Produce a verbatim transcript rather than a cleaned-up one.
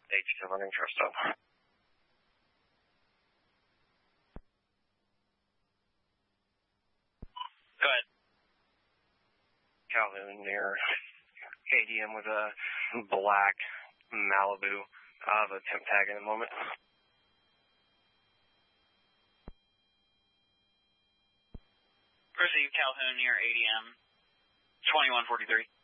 H two running trust up. Go ahead. Calhoun near A D M with a black Malibu. I have a temp tag in a moment. Receive Calhoun near A D M twenty-one forty-three.